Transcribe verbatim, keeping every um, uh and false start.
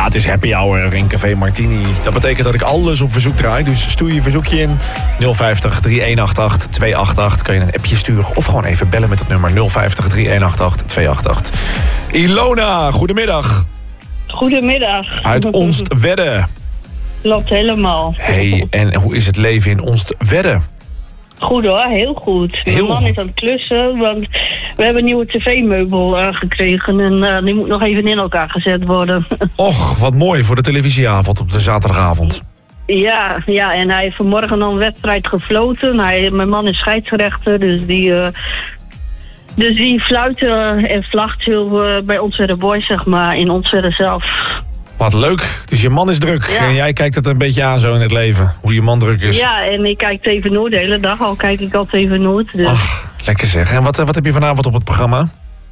Ja, het is happy hour in Café Martini. Dat betekent dat ik alles op verzoek draai. Dus stuur je verzoekje in nul vijftig, drie een acht acht, twee acht acht. Kan je een appje sturen of gewoon even bellen met het nummer nul vijftig, drie een acht acht, twee acht acht. Ilona, goedemiddag. Goedemiddag. Uit Onstwedde. Klopt helemaal. Hey, en hoe is het leven in Onstwedde? Goed hoor, heel goed. Heel Mijn man goed. is aan het klussen, want we hebben een nieuwe tv-meubel uh, gekregen. En uh, die moet nog even in elkaar gezet worden. Och, wat mooi voor de televisieavond op de zaterdagavond. ja, ja, en hij heeft vanmorgen al een wedstrijd gefloten. Hij, mijn man is scheidsrechter, dus die... Uh, dus die fluit uh, en vlagt heel uh, bij Onstwedde Boys, zeg maar, in Onstwedde zelf. Wat leuk. Dus je man is druk. Ja. En jij kijkt het een beetje aan zo in het leven. Hoe je man druk is. Ja, en ik kijk T V Noord de hele dag al, kijk ik al T V Noord. Dus. Ach, lekker zeg. En wat, wat heb je vanavond op het programma?